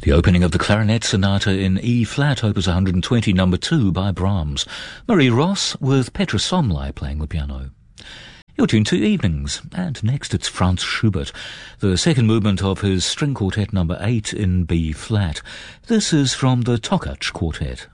The opening of the Clarinet Sonata in E-flat, Opus 120, number 2 by Brahms. Marie Ross with Petra Somlai playing the piano. You're tuned to Evenings, and next it's Franz Schubert, the second movement of his string quartet number 8 in B-flat. This is from the Tokac Quartet.